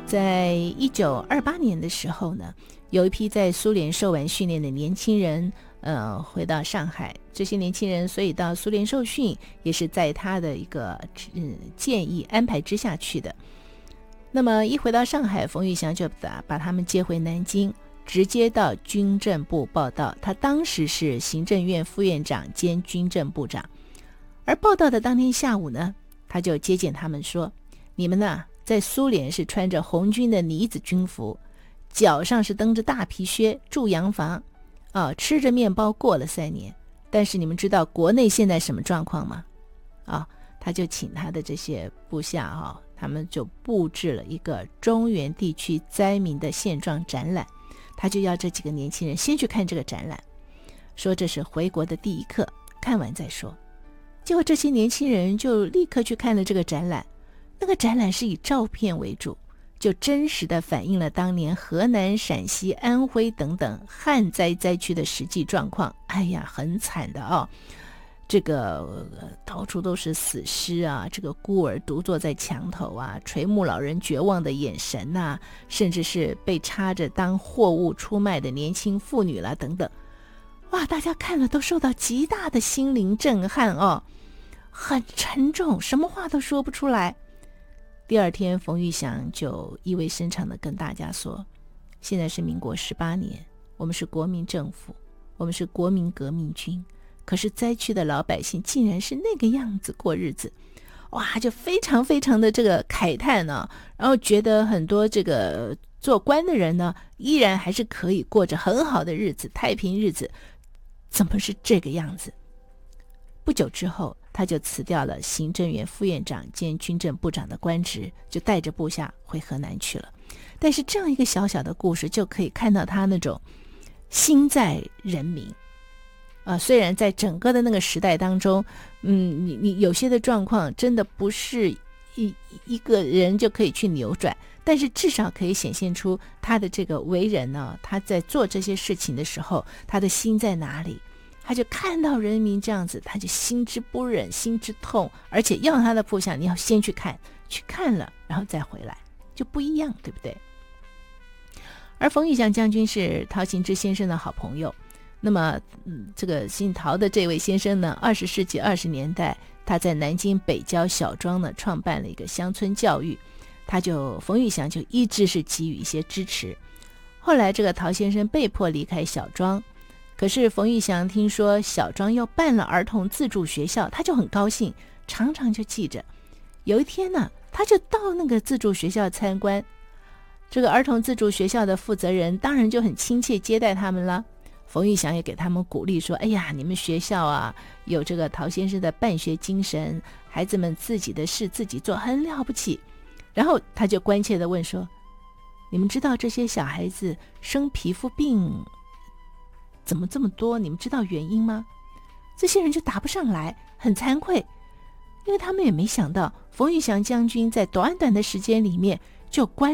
在1928年的时候呢，有一批在苏联受完训练的年轻人回到上海，这些年轻人所以到苏联受训也是在他的一个建议安排之下去的。那么一回到上海，冯玉祥就把他们接回南京，直接到军政部报到。他当时是行政院副院长兼军政部长。而报道的当天下午呢，他就接见他们说，你们呢在苏联是穿着红军的呢子军服，脚上是蹬着大皮靴，住洋房吃着面包过了3年，但是你们知道国内现在什么状况吗？他就请他的这些部下他们就布置了一个中原地区灾民的现状展览，他就要这几个年轻人先去看这个展览，说这是回国的第一课，看完再说。结果这些年轻人就立刻去看了这个展览，那个展览是以照片为主，就真实的反映了当年河南、陕西、安徽等等旱灾灾区的实际状况。哎呀，很惨的这个到处都是死尸啊，这个孤儿独坐在墙头啊，垂暮老人绝望的眼神啊，甚至是被插着当货物出卖的年轻妇女啦等等。哇，大家看了都受到极大的心灵震撼很沉重，什么话都说不出来。第二天冯玉祥就意味深长地跟大家说，现在是民国18年，我们是国民政府，我们是国民革命军，可是灾区的老百姓竟然是那个样子过日子。哇，就非常非常的这个慨叹然后觉得很多这个做官的人呢，依然还是可以过着很好的日子，太平日子，怎么是这个样子？不久之后，他就辞掉了行政院副院长兼军政部长的官职，就带着部下回河南去了。但是这样一个小小的故事，就可以看到他那种心在人民虽然在整个的那个时代当中，你有些的状况真的不是一个人就可以去扭转，但是至少可以显现出他的这个为人他在做这些事情的时候，他的心在哪里。他就看到人民这样子，他就心之不忍，心之痛，而且要他的部下，你要先去看了然后再回来，就不一样，对不对？而冯玉祥将军是陶行知先生的好朋友。那么这个姓陶的这位先生呢，20世纪20年代他在南京北郊小庄呢创办了一个乡村教育，冯玉祥就一直是给予一些支持。后来这个陶先生被迫离开小庄，可是冯玉祥听说小庄又办了儿童自助学校，他就很高兴，常常就记着。有一天呢，他就到那个自助学校参观，这个儿童自助学校的负责人当然就很亲切接待他们了。冯玉祥也给他们鼓励说，哎呀，你们学校有这个陶先生的办学精神，孩子们自己的事自己做，很了不起。然后他就关切地问说，你们知道这些小孩子生皮肤病怎么这么多，你们知道原因吗？这些人就答不上来，很惭愧，因为他们也没想到冯玉祥将军在短短的时间里面就关